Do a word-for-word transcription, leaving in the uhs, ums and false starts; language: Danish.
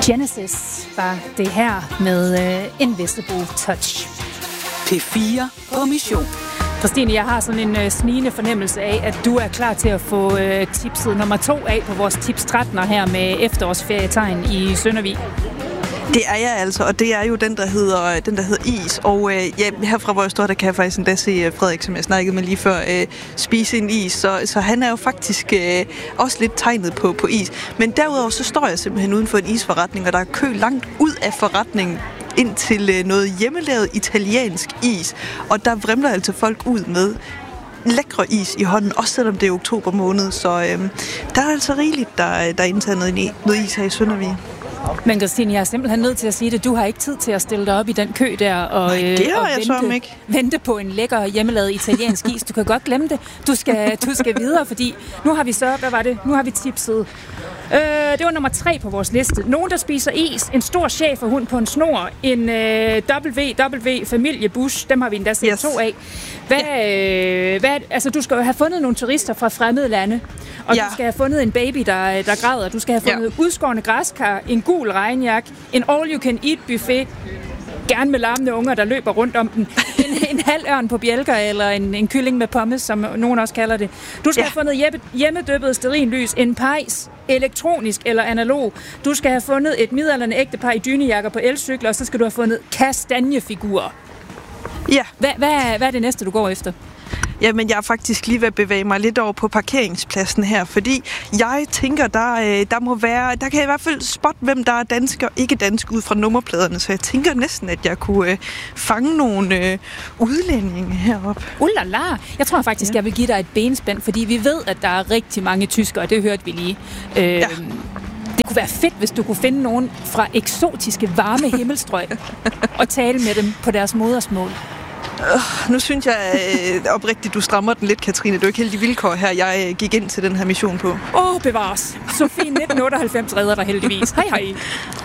Genesis var det her med uh, Invisible Touch. P fire på mission. Christine, jeg har sådan en uh, snigende fornemmelse af, at du er klar til at få uh, tipset nummer to af på vores tips trettener her med efterårsferietegn i Søndervig. Det er jeg altså, og det er jo den, der hedder, den, der hedder is. Og øh, ja, herfra hvor jeg står, der kan jeg faktisk endda se Frederik, som jeg snakkede med lige før, øh, spise en is. Så, så han er jo faktisk øh, også lidt tegnet på, på is. Men derudover så står jeg simpelthen uden for en isforretning, og der er kø langt ud af forretningen ind til øh, noget hjemmelavet italiensk is. Og der vrimler altså folk ud med lækre is i hånden, også selvom det er oktober måned. Så øh, der er altså rigeligt, der, der er indtaget noget, noget is her i Søndervig. Men Christine, jeg er simpelthen nødt til at sige det. Du har ikke tid til at stille dig op i den kø der og, Nej, det har og jeg vente, så ikke. vente på en lækker hjemmelavet italiensk is. Du kan godt glemme det. Du skal, du skal videre, fordi nu har vi så, hvad var det? Nu har vi tipset. Øh, det var nummer tre på vores liste. Nogen, der spiser is, en stor schæferhund på en snor, en øh, W W familiebus, dem har vi endda set yes. to af. Hvad, øh, hvad, altså, du skal jo have fundet nogle turister fra fremmede lande, og ja. du skal have fundet en baby, der, der græder. Du skal have fundet ja. udskårne græskar, en gul regnjak, en all-you-can-eat buffet, gerne med larmende unger, der løber rundt om den, en, en halv ørn på bjælker, eller en, en kylling med pommes, som nogen også kalder det. Du skal ja. have fundet hjemme, hjemmedøbet stearinlys, en pejs, elektronisk eller analog. Du skal have fundet et midaldrende ægtepar i dynejakker på elcykler, og så skal du have fundet kastanjefigurer. Ja. Hvad, hvad, hvad er det næste, du går efter? Jamen, jeg er faktisk lige ved at bevæge mig lidt over på parkeringspladsen her, fordi jeg tænker, der, der må være, der kan jeg i hvert fald spotte, hvem der er dansk og ikke dansk ud fra nummerpladerne, så jeg tænker næsten, at jeg kunne øh, fange nogle øh, udlændinge heroppe. Ulala! Jeg tror faktisk, ja. jeg vil give dig et benspænd, fordi vi ved, at der er rigtig mange tyskere, og det hørte vi lige. Øh, ja. Det kunne være fedt, hvis du kunne finde nogen fra eksotiske, varme himmelstrøg og tale med dem på deres modersmål. Uh, nu synes jeg øh, oprigtigt, du strammer den lidt, Katrine. Det er jo ikke helt de vilkår her, jeg øh, gik ind til den her mission på. Åh, oh, bevares. Sofie nitten otteoghalvfems redder dig heldigvis. Hej hej.